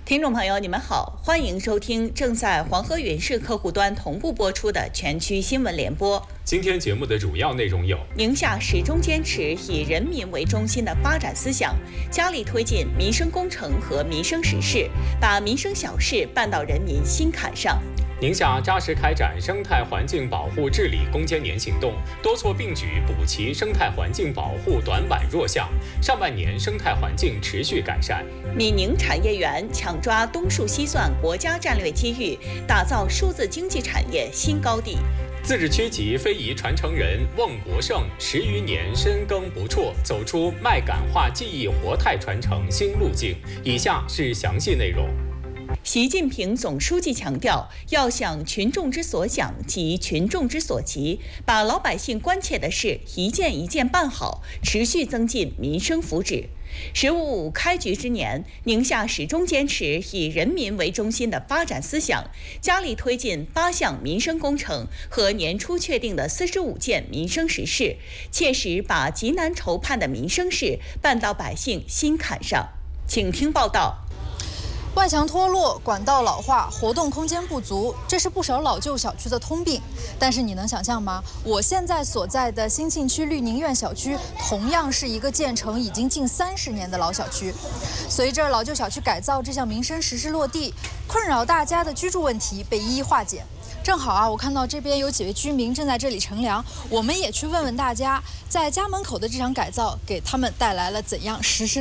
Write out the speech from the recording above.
听众朋友，你们好，欢迎收听正在黄河云市客户端同步播出的全区新闻联播。 今天节目的主要内容有： 宁夏始终坚持以人民为中心的发展思想，加力推进民生工程和民生实事，把民生小事办到人民心坎上。 宁夏扎实开展生态环境保护治理攻坚年行动，多措并举补齐生态环境保护短板弱项，上半年生态环境持续改善。 闽宁产业园抢抓东数西算国家战略机遇，打造数字经济产业新高地。 自治区级非遗传承人孟国胜10余年深耕不辍，走出麦秆化技艺活态传承新路径。以下是详细内容。 习近平总书记强调，要想群众之所想及群众之所急，把老百姓关切的事一件一件办好，持续增进民生福祉。“15+5”开局之年，宁夏始终坚持以人民为中心的发展思想，加力推进8项民生工程和年初确定的45件民生实事，切实把急难愁盼的民生事办到百姓心坎上。请听报道。 外墙脱落、管道老化、活动空间不足，这是不少老旧小区的通病。但是你能想象吗？我现在所在的兴庆区绿宁苑小区，同样是一个建成已经近30年的老小区。随着老旧小区改造这项民生实事落地，困扰大家的居住问题被一一化解。正好啊，我看到这边有几位居民正在这里乘凉，我们也去问问大家，在家门口的这场改造给他们带来了怎样实